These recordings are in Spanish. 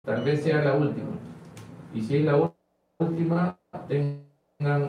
tal vez sea la última. Y si es la última, tengan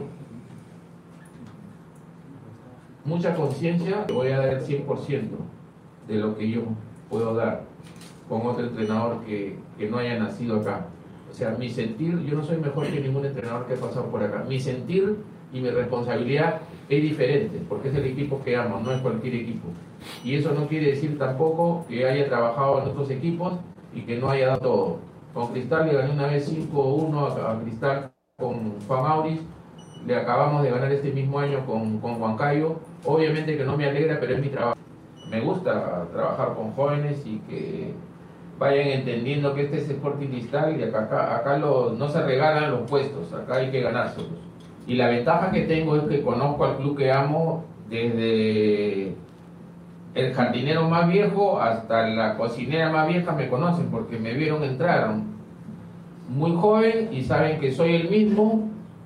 mucha conciencia que voy a dar el 100% de lo que yo puedo dar con otro entrenador que no haya nacido acá. O sea, mi sentir, yo no soy mejor que ningún entrenador que ha pasado por acá. Mi sentir y mi responsabilidad es diferente, porque es el equipo que amo, no es cualquier equipo. Y eso no quiere decir tampoco que haya trabajado en otros equipos y que no haya dado todo. Con Cristal le gané una vez 5-1 a Cristal con Juan Auris. Le acabamos de ganar este mismo año con Huancayo. Obviamente que no me alegra, pero es mi trabajo. Me gusta trabajar con jóvenes y que vayan entendiendo que este es Sporting Cristal y acá no se regalan los puestos, acá hay que ganárselos. Y la ventaja que tengo es que conozco al club que amo desde el jardinero más viejo hasta la cocinera más vieja me conocen porque me vieron entrar muy joven y saben que soy el mismo,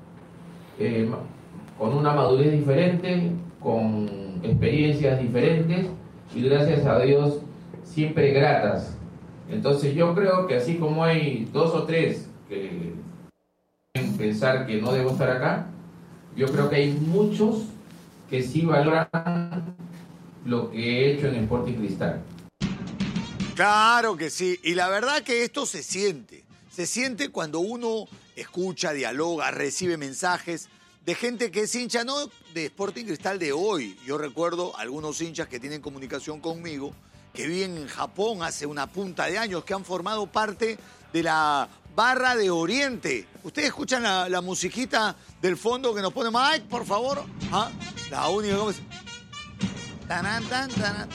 con una madurez diferente, con experiencias diferentes y gracias a Dios siempre gratas. Entonces yo creo que así como hay 2 o 3 que pueden pensar que no debo estar acá, yo creo que hay muchos que sí valoran lo que he hecho en Sporting Cristal. Claro que sí, y la verdad que esto se siente cuando uno escucha, dialoga, recibe mensajes de gente que es hincha, no de Sporting Cristal de hoy. Yo recuerdo algunos hinchas que tienen comunicación conmigo, que viven en Japón hace una punta de años, que han formado parte de la Barra de Oriente. ¿Ustedes escuchan la musiquita del fondo que nos pone Mike, por favor? ¿Ah? La única cosa es... Tanan, tan, tanan.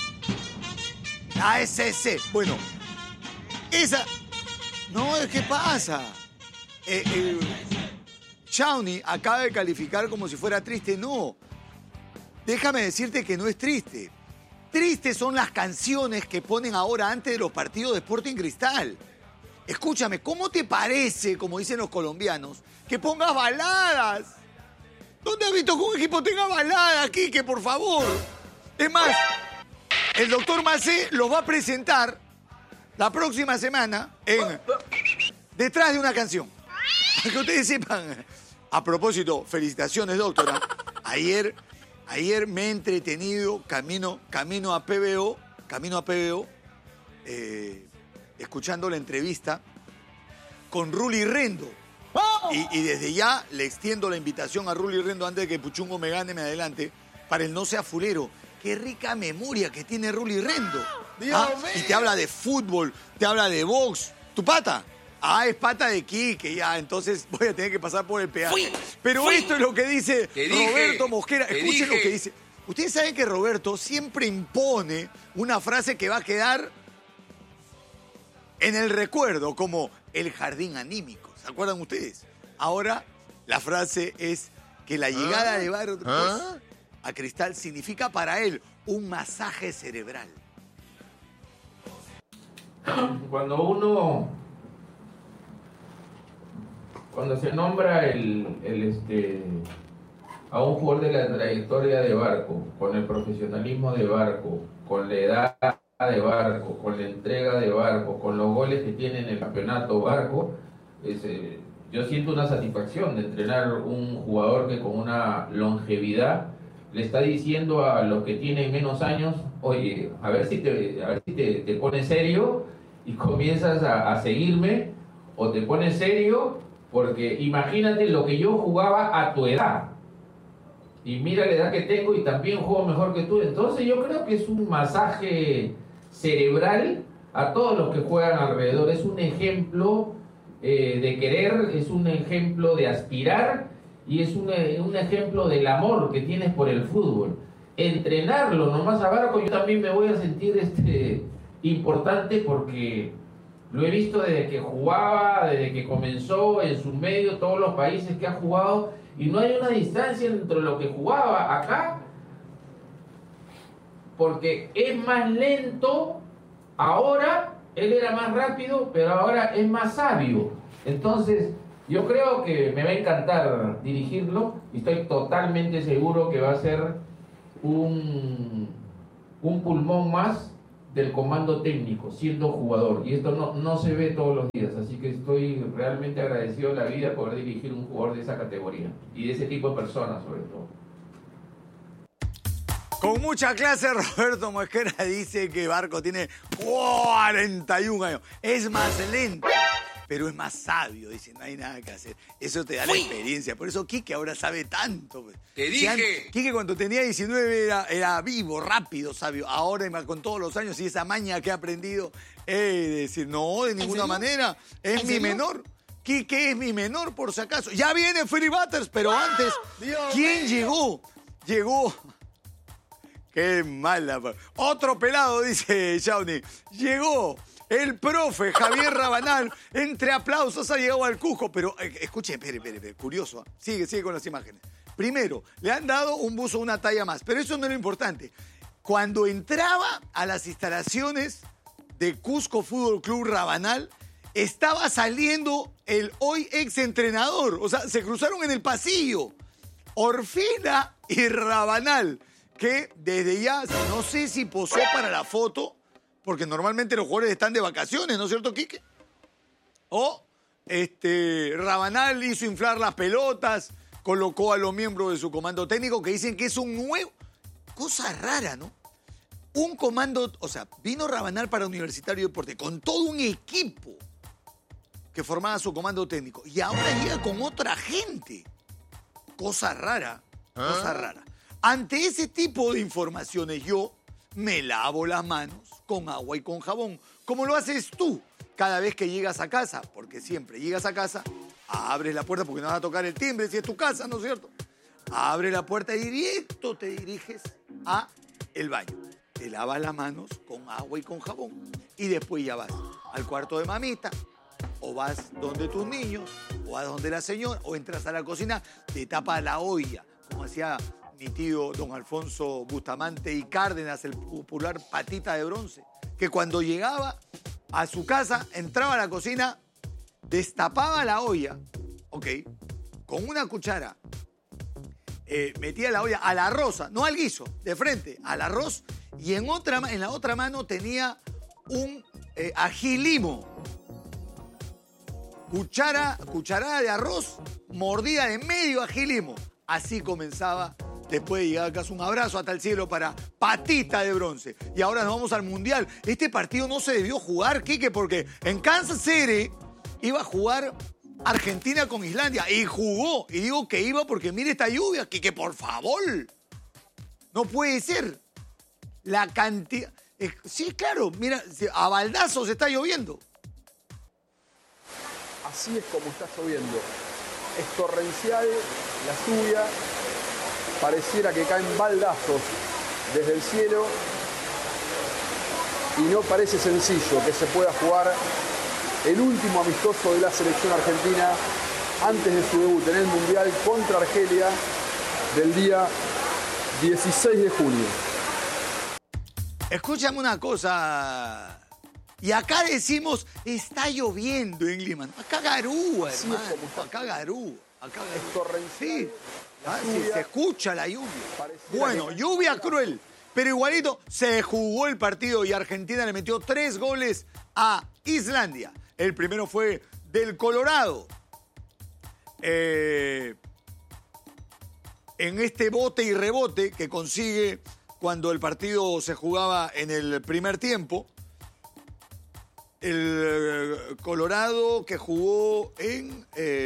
ASC. Bueno, esa... No, ¿qué pasa? Shawnee acaba de calificar como si fuera triste. No, déjame decirte que no es triste. Tristes son las canciones que ponen ahora antes de los partidos de Sporting Cristal. Escúchame, ¿cómo te parece, como dicen los colombianos, que pongas baladas? ¿Dónde has visto que un equipo tenga baladas, Quique, por favor? Es más, el doctor Macé los va a presentar la próxima semana detrás de una canción. Para que ustedes sepan. A propósito, felicitaciones, doctora. Ayer me he entretenido camino a PBO, escuchando la entrevista con Rully Rendo. Y desde ya le extiendo la invitación a Rully Rendo antes de que Puchungo me gane, me adelante, para el No Sea Fulero. Qué rica memoria que tiene Rully Rendo. Y te habla de fútbol, te habla de box. ¿Tu pata? Es pata de Quique, ya, entonces voy a tener que pasar por el peaje. Pero esto es lo que dice Roberto Mosquera. Escuchen lo que dice. Ustedes saben que Roberto siempre impone una frase que va a quedar en el recuerdo, como el jardín anímico. ¿Se acuerdan ustedes? Ahora la frase es que la llegada de Barcos a Cristal significa para él un masaje cerebral. Cuando se nombra a un jugador de la trayectoria de Barco, con el profesionalismo de Barco, con la edad de Barco, con la entrega de Barco, con los goles que tiene en el campeonato Barco, yo siento una satisfacción de entrenar un jugador que con una longevidad le está diciendo a los que tienen menos años, oye, a ver si te pones serio y comienzas a seguirme, o te pones serio. Porque imagínate lo que yo jugaba a tu edad. Y mira la edad que tengo y también juego mejor que tú. Entonces yo creo que es un masaje cerebral a todos los que juegan alrededor. Es un ejemplo de querer, es un ejemplo de aspirar y es un ejemplo del amor que tienes por el fútbol. Entrenarlo nomás a Barco, yo también me voy a sentir importante porque... Lo he visto desde que jugaba, desde que comenzó en su medio, todos los países que ha jugado, y no hay una distancia entre lo que jugaba acá, porque es más lento ahora, él era más rápido, pero ahora es más sabio. Entonces, yo creo que me va a encantar dirigirlo, y estoy totalmente seguro que va a ser un pulmón más del comando técnico, siendo jugador. Y esto no se ve todos los días, así que estoy realmente agradecido a la vida por poder dirigir un jugador de esa categoría y de ese tipo de personas sobre todo. Con mucha clase, Roberto Mosquera dice que Barco tiene 41 años. Es más lento, pero es más sabio. Dice, no hay nada que hacer. Eso te da la experiencia. Por eso Quique ahora sabe tanto. ¡Te dije! Quique cuando tenía 19 era vivo, rápido, sabio. Ahora con todos los años y esa maña que ha aprendido, decir, no, de ninguna manera. Es mi menor. Quique es mi menor, por si acaso. Ya viene Philly Butters, pero antes, ¿quién llegó? Llegó... Qué mala. Otro pelado, dice Shawnee. Llegó el profe Javier Rabanal. Entre aplausos ha llegado al Cusco. Pero escuchen, espere, curioso. Sigue con las imágenes. Primero, le han dado un buzo una talla más. Pero eso no es lo importante. Cuando entraba a las instalaciones de Cusco Fútbol Club Rabanal, estaba saliendo el hoy exentrenador. O sea, se cruzaron en el pasillo. Orfila y Rabanal. Que desde ya, no sé si posó para la foto, porque normalmente los jugadores están de vacaciones, ¿no es cierto, Quique? O Rabanal hizo inflar las pelotas, colocó a los miembros de su comando técnico que dicen que es un nuevo... Cosa rara, ¿no? Un comando... O sea, vino Rabanal para Universitario de Deporte con todo un equipo que formaba su comando técnico. Y ahora llega con otra gente. Cosa rara, cosa rara. Ante ese tipo de informaciones yo me lavo las manos con agua y con jabón, como lo haces tú cada vez que llegas a casa, porque siempre llegas a casa, abres la puerta porque no vas a tocar el timbre si es tu casa, ¿no es cierto? Abres la puerta y directo te diriges a el baño. Te lavas las manos con agua y con jabón y después ya vas al cuarto de mamita o vas donde tus niños o vas donde la señora o entras a la cocina, te tapas la olla, como hacía... mi tío don Alfonso Bustamante y Cárdenas, el popular patita de bronce, que cuando llegaba a su casa, entraba a la cocina, destapaba la olla, con una cuchara, metía la olla al arroz, no al guiso, de frente, al arroz, y en la otra mano tenía un ají limo. Cucharada de arroz, mordida de medio ají limo. Así comenzaba. Después de llegar a casa, un abrazo hasta el cielo para Patita de Bronce. Y ahora nos vamos al Mundial. Este partido no se debió jugar, Quique, porque en Kansas City iba a jugar Argentina con Islandia. Y jugó. Y digo que iba porque mire esta lluvia, Quique, por favor. No puede ser. La cantidad... Sí, claro, mira, a baldazos está lloviendo. Así es como está lloviendo. Es torrencial la lluvia. Pareciera que caen baldazos desde el cielo y no parece sencillo que se pueda jugar el último amistoso de la selección argentina antes de su debut en el Mundial contra Argelia del día 16 de junio. Escúchame una cosa. Y acá decimos, está lloviendo en Lima. Acá garúa, hermano. Acá garúa. Acá es torrencial. Sí, se escucha la lluvia. Bueno, lluvia cruel. Pero igualito se jugó el partido y Argentina le metió 3 goles a Islandia. El primero fue del Colorado. En este bote y rebote que consigue cuando el partido se jugaba en el primer tiempo. El Colorado que jugó en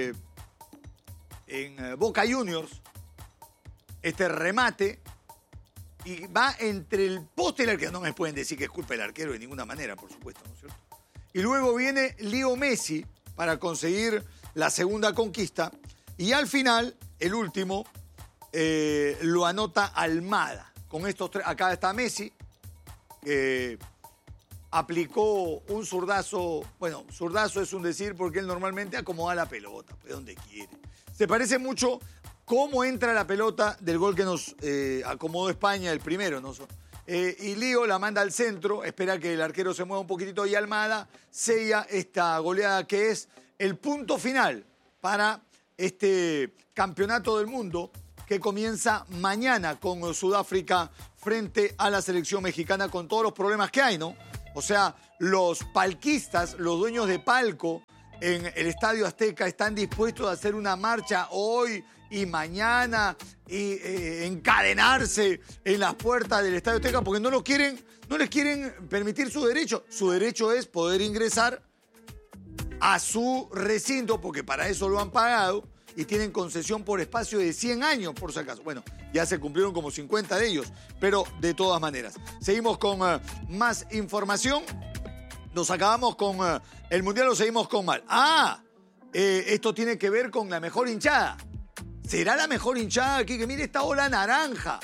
Boca Juniors, este remate, y va entre el poste y el arquero. No me pueden decir que es culpa del arquero de ninguna manera, por supuesto, ¿no es cierto? Y luego viene Leo Messi para conseguir la segunda conquista, y al final, el último, lo anota Almada. Con estos tres, acá está Messi, que aplicó un zurdazo. Bueno, zurdazo es un decir porque él normalmente acomoda la pelota, pues donde quiere. Se parece mucho cómo entra la pelota del gol que nos acomodó España, el primero, ¿no? Y Lío la manda al centro, espera que el arquero se mueva un poquitito y Almada sella esta goleada que es el punto final para este campeonato del mundo que comienza mañana con Sudáfrica frente a la selección mexicana con todos los problemas que hay, ¿no? O sea, los palquistas, los dueños de palco en el Estadio Azteca están dispuestos a hacer una marcha hoy y mañana y encadenarse en las puertas del Estadio Azteca porque no les quieren permitir su derecho. Su derecho es poder ingresar a su recinto porque para eso lo han pagado y tienen concesión por espacio de 100 años, por si acaso. Bueno, ya se cumplieron como 50 de ellos, pero de todas maneras. Seguimos con más información. Nos acabamos con el Mundial, lo seguimos con mal. Esto tiene que ver con la mejor hinchada. ¿Será la mejor hinchada aquí? Que mire esta ola naranja.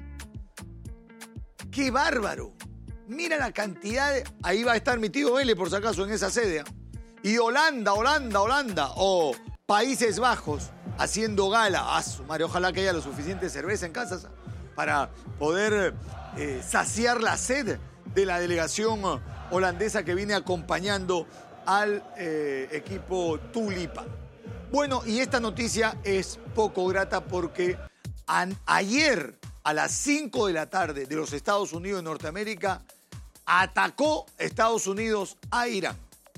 ¡Qué bárbaro! Mira la cantidad de... Ahí va a estar mi tío Vélez, por si acaso, en esa sede. Y Holanda, o Países Bajos, haciendo gala. Su madre, ojalá que haya lo suficiente cerveza en casa para poder saciar la sed de la delegación holandesa que viene acompañando al equipo Tulipán. Bueno, y esta noticia es poco grata porque ayer a las 5 de la tarde de los Estados Unidos de Norteamérica atacó Estados Unidos a Irán.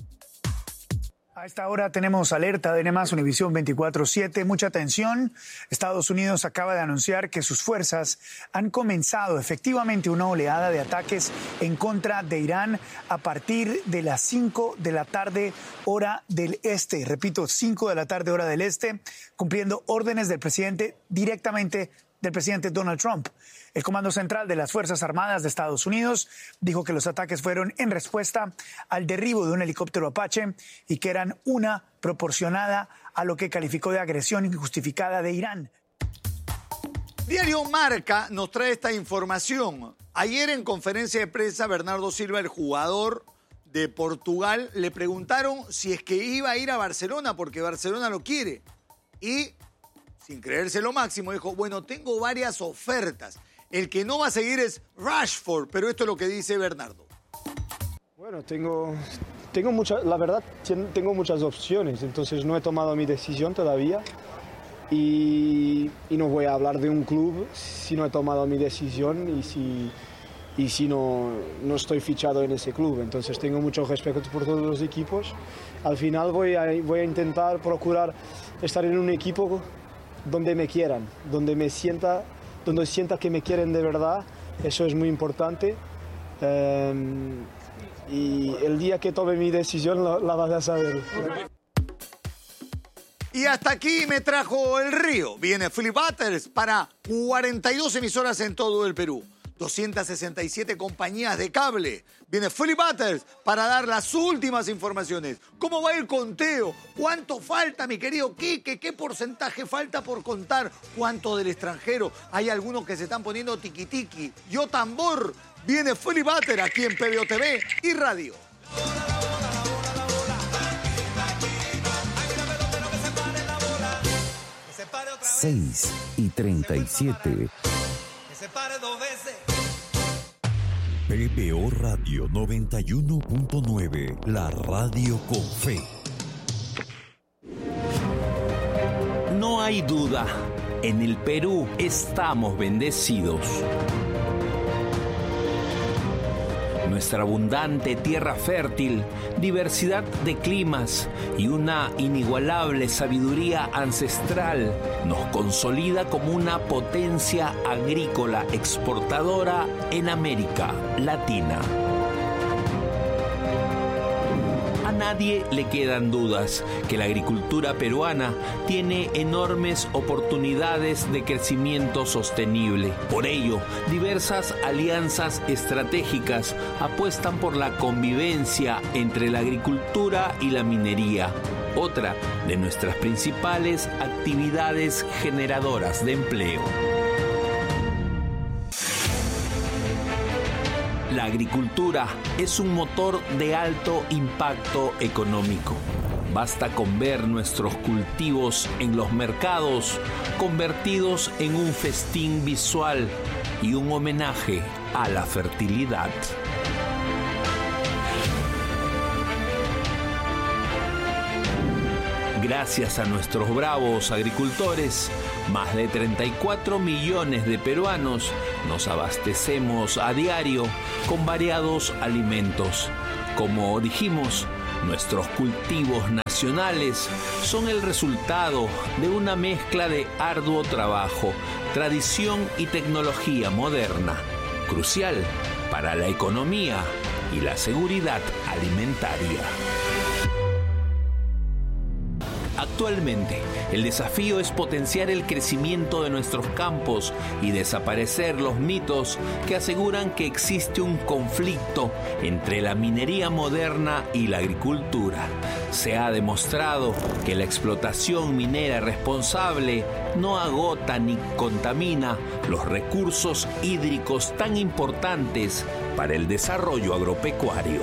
A esta hora tenemos alerta de NMAS Univisión 24/7. Mucha atención. Estados Unidos acaba de anunciar que sus fuerzas han comenzado efectivamente una oleada de ataques en contra de Irán a partir de las 5 de la tarde hora del este. Repito, 5 de la tarde hora del este, cumpliendo órdenes del presidente directamente del presidente Donald Trump. El Comando Central de las Fuerzas Armadas de Estados Unidos dijo que los ataques fueron en respuesta al derribo de un helicóptero Apache y que eran una proporcionada a lo que calificó de agresión injustificada de Irán. Diario Marca nos trae esta información. Ayer en conferencia de prensa, Bernardo Silva, el jugador de Portugal, le preguntaron si es que iba a ir a Barcelona porque Barcelona lo quiere. Y, sin creerse lo máximo, dijo, bueno, tengo varias ofertas. El que no va a seguir es Rashford, pero esto es lo que dice Bernardo. Bueno, tengo muchas opciones, entonces no he tomado mi decisión todavía y no voy a hablar de un club si no he tomado mi decisión y si no estoy fichado en ese club. Entonces tengo mucho respeto por todos los equipos. Al final voy a intentar procurar estar en un equipo donde me quieran, donde sienta que me quieren de verdad. Eso es muy importante. Y el día que tome mi decisión la vas a saber. Y hasta aquí me trajo el río. Viene Philip Butters para 42 emisoras en todo el Perú. 267 compañías de cable. Viene Philip Butters para dar las últimas informaciones. ¿Cómo va el conteo? ¿Cuánto falta, mi querido Quique? ¿Qué porcentaje falta por contar? ¿Cuánto del extranjero? Hay algunos que se están poniendo tiqui-tiqui. Yo tambor. Viene Philip Butters aquí en PBO TV y Radio. 6:37. PBO Radio 91.9, la radio con fe. No hay duda, en el Perú estamos bendecidos. Nuestra abundante tierra fértil, diversidad de climas y una inigualable sabiduría ancestral nos consolida como una potencia agrícola exportadora en América Latina. A nadie le quedan dudas que la agricultura peruana tiene enormes oportunidades de crecimiento sostenible. Por ello, diversas alianzas estratégicas apuestan por la convivencia entre la agricultura y la minería, otra de nuestras principales actividades generadoras de empleo. La agricultura es un motor de alto impacto económico. Basta con ver nuestros cultivos en los mercados convertidos en un festín visual y un homenaje a la fertilidad. Gracias a nuestros bravos agricultores, más de 34 millones de peruanos nos abastecemos a diario con variados alimentos. Como dijimos, nuestros cultivos nacionales son el resultado de una mezcla de arduo trabajo, tradición y tecnología moderna, crucial para la economía y la seguridad alimentaria. Actualmente, el desafío es potenciar el crecimiento de nuestros campos y desaparecer los mitos que aseguran que existe un conflicto entre la minería moderna y la agricultura. Se ha demostrado que la explotación minera responsable no agota ni contamina los recursos hídricos tan importantes para el desarrollo agropecuario.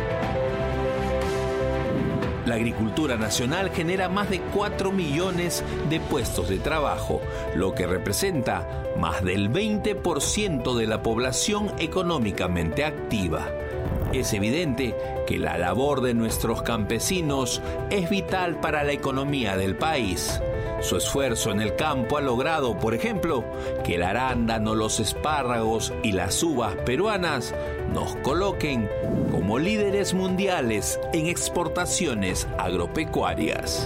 La agricultura nacional genera más de 4 millones de puestos de trabajo, lo que representa más del 20% de la población económicamente activa. Es evidente que la labor de nuestros campesinos es vital para la economía del país. Su esfuerzo en el campo ha logrado, por ejemplo, que el arándano, los espárragos y las uvas peruanas nos coloquen como líderes mundiales en exportaciones agropecuarias.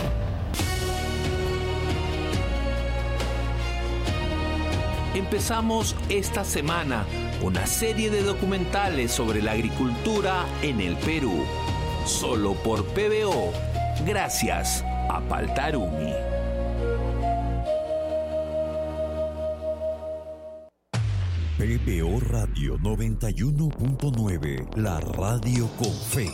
Empezamos esta semana una serie de documentales sobre la agricultura en el Perú, solo por PBO, gracias a Paltarumi. PBO Radio 91.9, la radio con fe.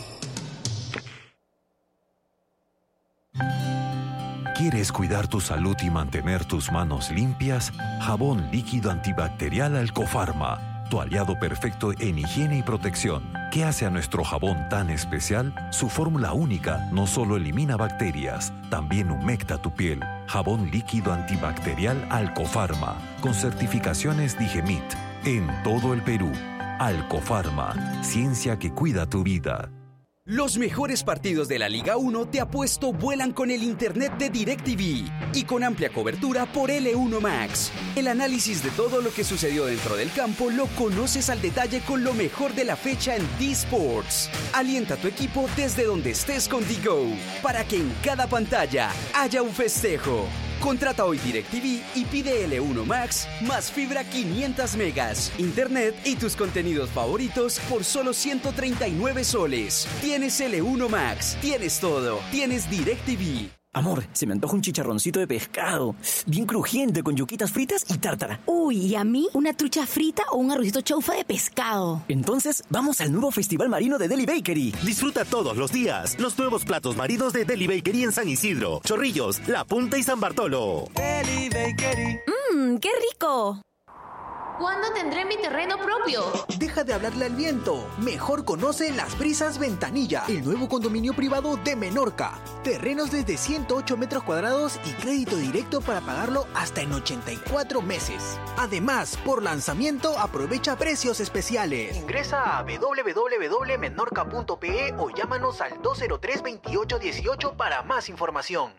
¿Quieres cuidar tu salud y mantener tus manos limpias? Jabón líquido antibacterial Alcofarma, tu aliado perfecto en higiene y protección. ¿Qué hace a nuestro jabón tan especial? Su fórmula única no solo elimina bacterias, también humecta tu piel. Jabón líquido antibacterial Alcofarma, con certificaciones Digemit. En todo el Perú, Alcofarma, ciencia que cuida tu vida. Los mejores partidos de la Liga 1 de Apuesto vuelan con el internet de DirecTV y con amplia cobertura por L1 Max. El análisis de todo lo que sucedió dentro del campo lo conoces al detalle con lo mejor de la fecha en D-Sports. Alienta a tu equipo desde donde estés con D-Go para que en cada pantalla haya un festejo. Contrata hoy DirecTV y pide L1 Max más fibra 500 megas, internet y tus contenidos favoritos por solo 139 soles. Tienes L1 Max, tienes todo, tienes DirecTV. Amor, se me antoja un chicharroncito de pescado, bien crujiente, con yuquitas fritas y tártara. Uy, ¿y a mí una trucha frita o un arrocito chaufa de pescado? Entonces, vamos al nuevo Festival Marino de Deli Bakery. Disfruta todos los días los nuevos platos marinos de Deli Bakery en San Isidro, Chorrillos, La Punta y San Bartolo. Deli Bakery. ¡Qué rico! ¿Cuándo tendré mi terreno propio? Deja de hablarle al viento. Mejor conoce Las Brisas Ventanilla, el nuevo condominio privado de Menorca. Terrenos desde 108 metros cuadrados y crédito directo para pagarlo hasta en 84 meses. Además, por lanzamiento aprovecha precios especiales. Ingresa a www.menorca.pe o llámanos al 203-2818 para más información.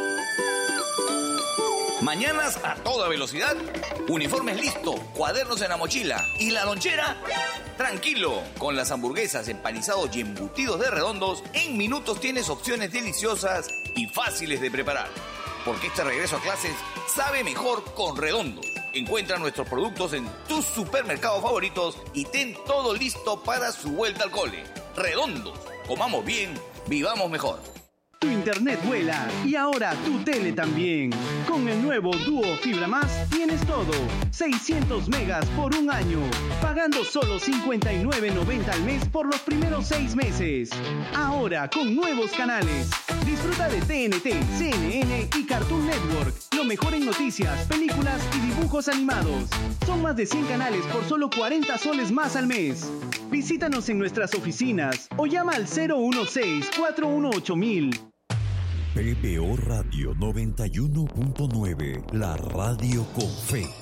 Mañanas a toda velocidad, uniformes listo, cuadernos en la mochila y la lonchera. Tranquilo, con las hamburguesas, empanizados y embutidos de Redondos, en minutos tienes opciones deliciosas y fáciles de preparar. Porque este regreso a clases sabe mejor con Redondos. Encuentra nuestros productos en tus supermercados favoritos y ten todo listo para su vuelta al cole. Redondos, comamos bien, vivamos mejor. Tu internet vuela y ahora tu tele también. Con el nuevo Duo Fibra Más tienes todo. 600 megas por un año, pagando solo $59.90 al mes por los primeros 6 meses. Ahora con nuevos canales. Disfruta de TNT, CNN y Cartoon Network. Lo mejor en noticias, películas y dibujos animados. Son más de 100 canales por solo 40 soles más al mes. Visítanos en nuestras oficinas o llama al 016-418-1000. PBO Radio 91.9, la radio con fe.